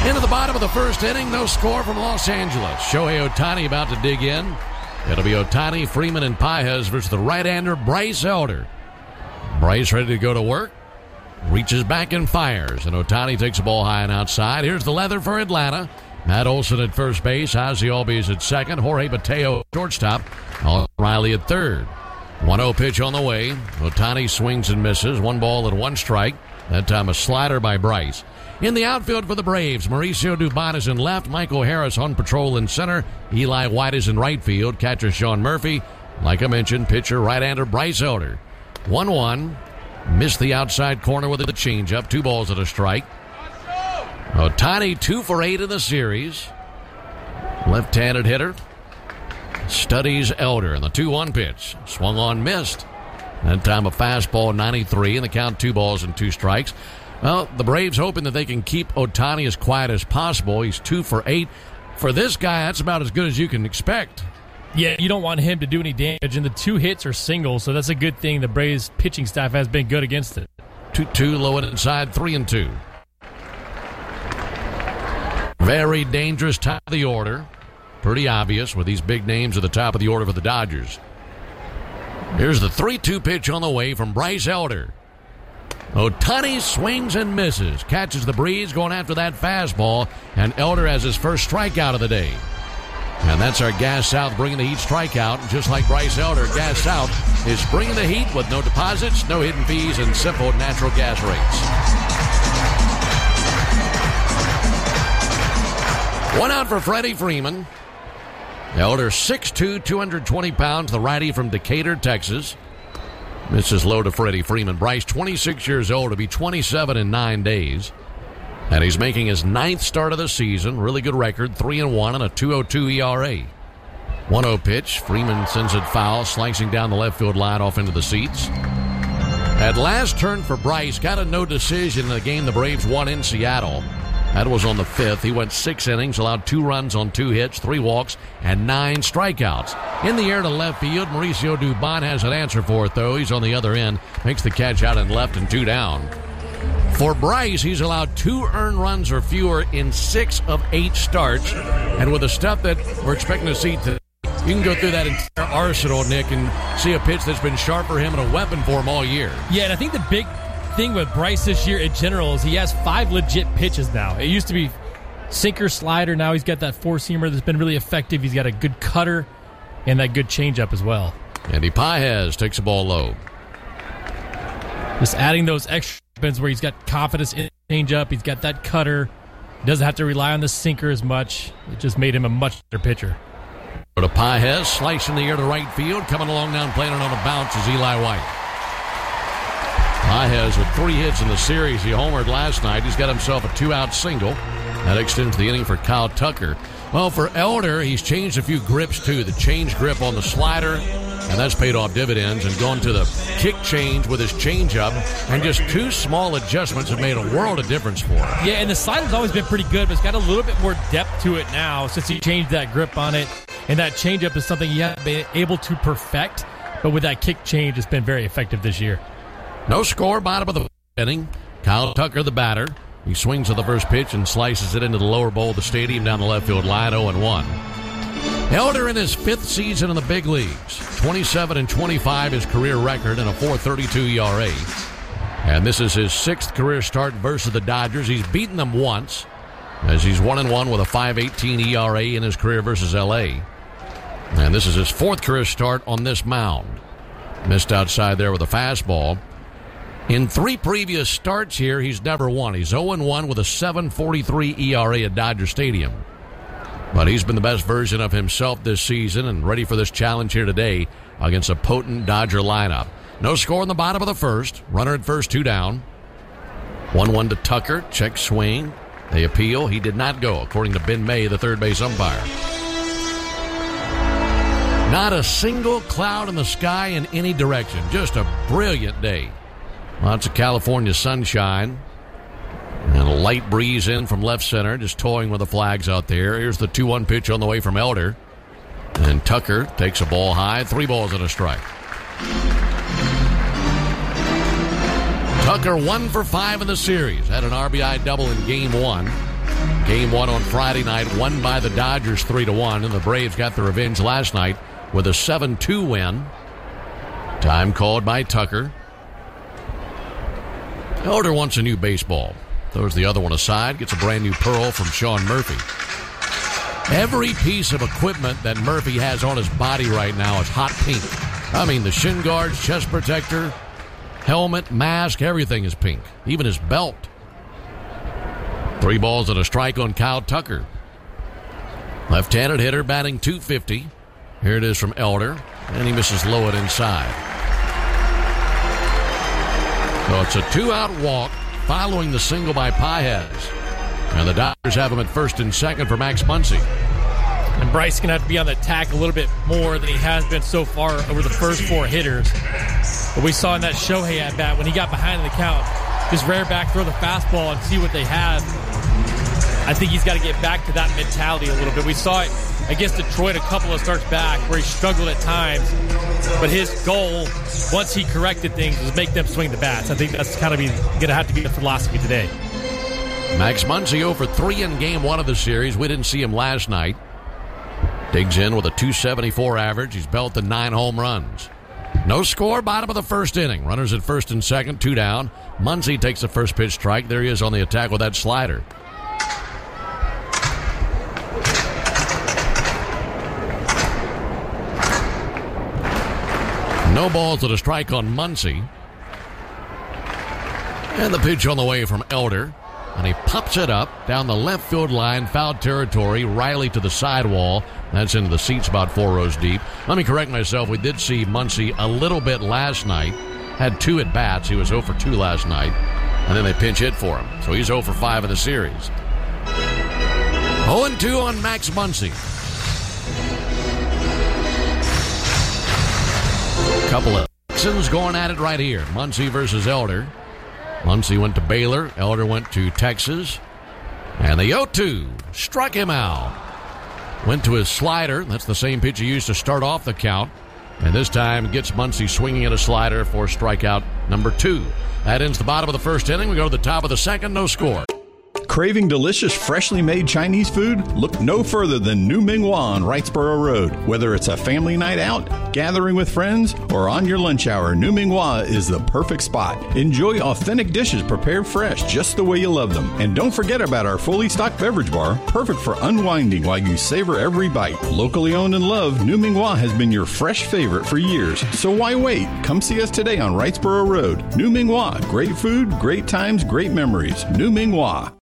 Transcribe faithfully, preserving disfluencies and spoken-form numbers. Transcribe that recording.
Into the bottom of the first inning, no score from Los Angeles. Shohei Ohtani about to dig in. It'll be Ohtani, Freeman, and Pages versus the right-hander Bryce Elder. Bryce ready to go to work. Reaches back and fires, and Ohtani takes the ball high and outside. Here's the leather for Atlanta. Matt Olson at first base, Ozzie Albies at second, Jorge Mateo at shortstop, Austin Riley at third. one oh pitch on the way. Ohtani swings and misses. One ball and one strike. That time a slider by Bryce. In the outfield for the Braves, Mauricio Dubon is in left, Michael Harris on patrol in center, Eli White is in right field, catcher Sean Murphy. Like I mentioned, pitcher right-hander Bryce Elder. one one. Missed the outside corner with a changeup. Two balls and a strike. Ohtani two for eight in the series. Left-handed hitter. Studies Elder in the two one pitch. Swung on, missed. That time a fastball, ninety-three, and the count two balls and two strikes. Well, the Braves hoping that they can keep Ohtani as quiet as possible. He's two for eight. For this guy, that's about as good as you can expect. Yeah, you don't want him to do any damage, and the two hits are singles, so that's a good thing. The Braves pitching staff has been good against it. two two, low and inside, three and two. Very dangerous top of the order. Pretty obvious with these big names at the top of the order for the Dodgers. Here's the three two pitch on the way from Bryce Elder. Ohtani swings and misses. Catches the breeze going after that fastball, and Elder has his first strikeout of the day. And that's our Gas South bringing the heat strikeout. Just like Bryce Elder, Gas South is bringing the heat with no deposits, no hidden fees, and simple natural gas rates. One out for Freddie Freeman. Elder six two, two hundred twenty pounds, the righty from Decatur, Texas. This is low to Freddie Freeman. Bryce, twenty-six years old, to be twenty-seven in nine days. And he's making his ninth start of the season. Really good record, three and one and a two oh two E R A. one oh pitch. Freeman sends it foul, slicing down the left field line off into the seats. At last turn for Bryce, got a no decision in the game the Braves won in Seattle. That was on the fifth. He went six innings, allowed two runs on two hits, three walks, and nine strikeouts. In the air to left field, Mauricio Dubon has an answer for it, though. He's on the other end, makes the catch out and left and two down. For Bryce, he's allowed two earned runs or fewer in six of eight starts. And with the stuff that we're expecting to see today, you can go through that entire arsenal, Nick, and see a pitch that's been sharp for him and a weapon for him all year. Yeah, and I think the big thing with Bryce this year in general is he has five legit pitches now. It used to be sinker, slider. Now he's got that four-seamer that's been really effective. He's got a good cutter and that good changeup as well. Andy Pages takes the ball low. Just adding those extra weapons where he's got confidence in the changeup. He's got that cutter. He doesn't have to rely on the sinker as much. It just made him a much better pitcher. Go to Pages, slicing the air to right field. Coming along down, playing it on a bounce is Eli White. Pages with three hits in the series. He homered last night. He's got himself a two-out single. That extends the inning for Kyle Tucker. Well, for Elder, he's changed a few grips, too. The change grip on the slider, and that's paid off dividends, and gone to the kick change with his changeup, and just two small adjustments have made a world of difference for him. Yeah, and the slider's always been pretty good, but it's got a little bit more depth to it now since he changed that grip on it, and that changeup is something he hasn't been able to perfect, but with that kick change, it's been very effective this year. No score, bottom of the inning. Kyle Tucker, the batter. He swings at the first pitch and slices it into the lower bowl of the stadium down the left field line, oh and one. Elder in his fifth season in the big leagues. twenty-seven and twenty-five his career record and a four thirty-two E R A. And this is his sixth career start versus the Dodgers. He's beaten them once, as he's one and one with a five eighteen E R A in his career versus L A. And this is his fourth career start on this mound. Missed outside there with a fastball. In three previous starts here, he's never won. He's oh and one with a seven forty-three E R A at Dodger Stadium. But he's been the best version of himself this season and ready for this challenge here today against a potent Dodger lineup. No score in the bottom of the first. Runner at first, two down. one one to Tucker. Check swing. They appeal. He did not go, according to Ben May, the third base umpire. Not a single cloud in the sky in any direction. Just a brilliant day. Lots of California sunshine. And a light breeze in from left center, just toying with the flags out there. Here's the two one pitch on the way from Elder. And Tucker takes a ball high. Three balls and a strike. Tucker one for five in the series. Had an R B I double in game one. Game one on Friday night, won by the Dodgers three to one, and the Braves got their revenge last night with a seven two win. Time called by Tucker. Elder wants a new baseball. Throws the other one aside, gets a brand new Pearl from Sean Murphy. Every piece of equipment that Murphy has on his body right now is hot pink. I mean, the shin guards, chest protector, helmet, mask, everything is pink. Even his belt. Three balls and a strike on Kyle Tucker. Left-handed hitter batting two fifty. Here it is from Elder, and he misses low it inside. So it's a two-out walk following the single by Paez. And the Dodgers have him at first and second for Max Muncy. And Bryce is going to have to be on the attack a little bit more than he has been so far over the first four hitters. But we saw in that Shohei at bat when he got behind in the count, just rear back, throw the fastball, and see what they have. I think he's got to get back to that mentality a little bit. We saw it against Detroit a couple of starts back where he struggled at times. But his goal, once he corrected things, was make them swing the bats. I think that's kind of going to have to be the philosophy today. Max Muncy oh for three in game one of the series. We didn't see him last night. Digs in with a two seventy-four average. He's belted nine home runs. No score, bottom of the first inning. Runners at first and second, two down. Muncy takes the first pitch strike. There he is on the attack with that slider. No balls and a strike on Muncy. And the pitch on the way from Elder. And he pops it up down the left field line, foul territory. Riley to the sidewall. That's into the seats about four rows deep. Let me correct myself. We did see Muncy a little bit last night. Had two at-bats. He was oh for two last night. And then they pinch hit for him. So he's oh for five in the series. oh and two on Max Muncy. Couple of Texans going at it right here. Muncy versus Elder. Muncy went to Baylor. Elder went to Texas. And the oh two struck him out. Went to his slider. That's the same pitch he used to start off the count. And this time gets Muncy swinging at a slider for strikeout number two. That ends the bottom of the first inning. We go to the top of the second. No score. Craving delicious, freshly made Chinese food? Look no further than New Ming Hua on Wrightsboro Road. Whether it's a family night out, gathering with friends, or on your lunch hour, New Ming Hua is the perfect spot. Enjoy authentic dishes prepared fresh, just the way you love them. And don't forget about our fully stocked beverage bar, perfect for unwinding while you savor every bite. Locally owned and loved, New Ming Hua has been your fresh favorite for years. So why wait? Come see us today on Wrightsboro Road. New Ming Hua. Great food, great times, great memories. New Ming Hua.